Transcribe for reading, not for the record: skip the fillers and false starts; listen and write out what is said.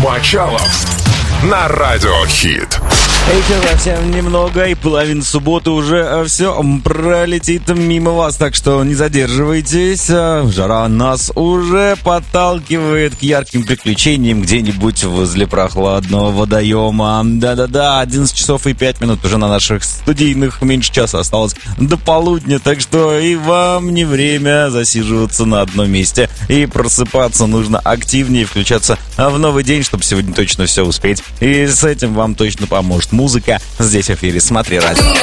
Мочалов на Радиохит. Еще совсем немного, и половина субботы уже все пролетит мимо вас, так что не задерживайтесь. Жара нас уже подталкивает к ярким приключениям где-нибудь возле прохладного водоема. Да-да-да, 11 часов и 5 минут уже на наших студийных, меньше часа осталось до полудня, так что и вам не время засиживаться на одном месте. И просыпаться нужно активнее, включаться в новый день, чтобы сегодня точно все успеть. И с этим вам точно поможет музыка здесь в эфире «Смотри радио».